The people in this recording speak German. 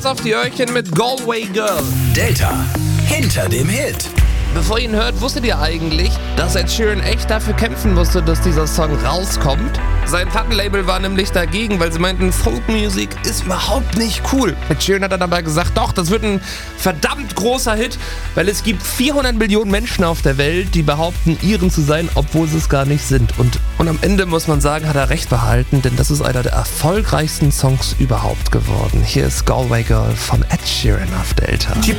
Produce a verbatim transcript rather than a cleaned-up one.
Auf die Öhrchen mit Galway Girl. Delta hinter dem Hit. Bevor ihr ihn hört, wusstet ihr eigentlich, dass Ed Sheeran echt dafür kämpfen musste, dass dieser Song rauskommt? Sein Plattenlabel war nämlich dagegen, weil sie meinten, Folkmusik ist überhaupt nicht cool. Ed Sheeran hat dann aber gesagt, doch, das wird ein verdammt großer Hit, weil es gibt vierhundert Millionen Menschen auf der Welt, die behaupten, ihren zu sein, obwohl sie es gar nicht sind. Und, und am Ende muss man sagen, hat er recht behalten, denn das ist einer der erfolgreichsten Songs überhaupt geworden. Hier ist Galway Girl von Ed Sheeran auf Delta. Die